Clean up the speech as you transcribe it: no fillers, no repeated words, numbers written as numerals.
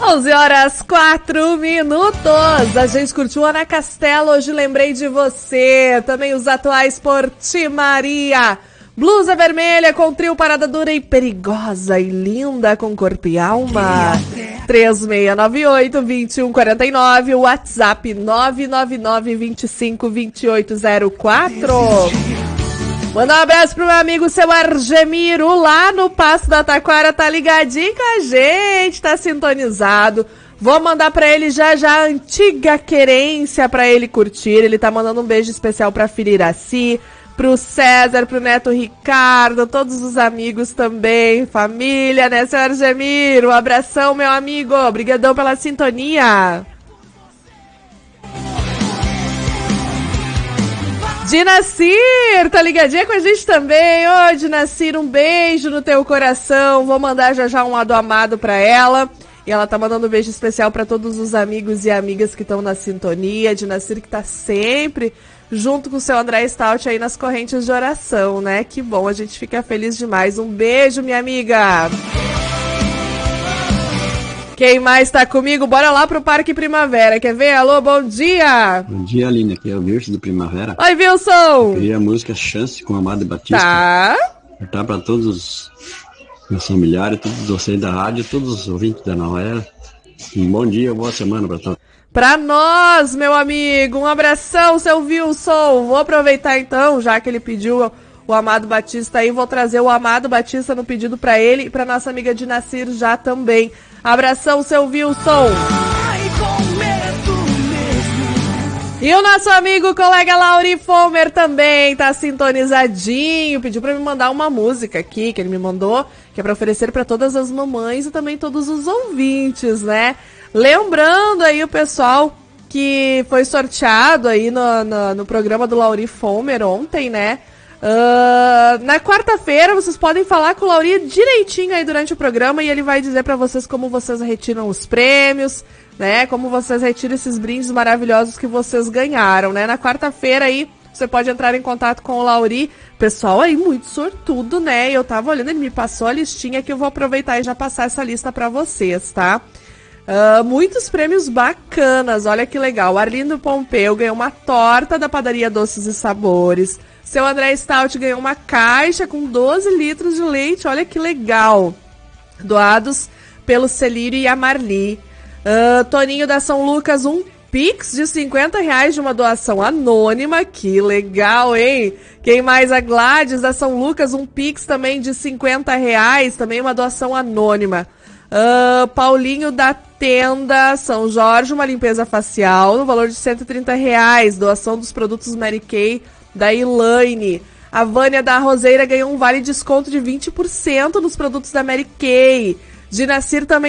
11h04. A gente curtiu Ana Castela, hoje lembrei de você. Também os atuais por Ti Maria. Blusa vermelha com trio Parada Dura e Perigosa e Linda com Corpo e Alma. 3698-2149, WhatsApp 999-252804. Manda um abraço pro meu amigo seu Argemiro, lá no Passo da Taquara, tá ligadinho com a gente, tá sintonizado. Vou mandar pra ele já a antiga querência pra ele curtir. Ele tá mandando um beijo especial pra filha Iraci, pro César, pro neto Ricardo, todos os amigos também, família, né, seu Argemiro? Um abração, meu amigo, obrigadão pela sintonia. Dinacir, tá ligadinha com a gente também? Ô, Dinacir, um beijo no teu coração. Vou mandar já um lado amado pra ela. E ela tá mandando um beijo especial pra todos os amigos e amigas que estão na sintonia. Dinacir que tá sempre junto com o seu André Stout aí nas correntes de oração, né? Que bom, a gente fica feliz demais. Um beijo, minha amiga. Quem mais tá comigo? Bora lá pro Parque Primavera. Quer ver? Alô, bom dia! Bom dia, Aline. Aqui é o Wilson do Primavera. Oi, Wilson! Eu queria a música Chance com Amado Batista. Tá. Tá pra todos os meus familiares, todos vocês da rádio, todos os ouvintes da Nova Era. Um bom dia, boa semana pra todos. Pra nós, meu amigo. Um abração, seu Wilson. Vou aproveitar então, já que ele pediu o Amado Batista aí, vou trazer o Amado Batista no pedido pra ele e pra nossa amiga Dinacir já também. Abração, seu Wilson. E o nosso amigo, colega Lauri Fomer também tá sintonizadinho. Pediu pra me mandar uma música aqui, que ele me mandou, que é pra oferecer pra todas as mamães e também todos os ouvintes, né? Lembrando aí o pessoal que foi sorteado aí no programa do Lauri Fomer ontem, né? Na quarta-feira vocês podem falar com o Lauri direitinho aí durante o programa e ele vai dizer pra vocês como vocês retiram os prêmios, né? Como vocês retiram esses brindes maravilhosos que vocês ganharam, né? Na quarta-feira aí você pode entrar em contato com o Lauri. Pessoal aí muito sortudo, né? Eu tava olhando, ele me passou a listinha que eu vou aproveitar e já passar essa lista pra vocês, tá? Muitos prêmios bacanas, olha que legal. Arlindo Pompeu ganhou uma torta da padaria Doces e Sabores. Seu André Stout ganhou uma caixa com 12 litros de leite, olha que legal. Doados pelo Celírio e a Marli. Toninho da São Lucas, um Pix de R$50 de uma doação anônima, que legal, hein? Quem mais? A Gladys da São Lucas, um Pix também de R$50, também uma doação anônima. Paulinho da Tenda São Jorge, uma limpeza facial no valor de R$130, doação dos produtos Mary Kay da Elaine. A Vânia da Roseira ganhou um vale desconto de 20% nos produtos da Mary Kay. Dinacir também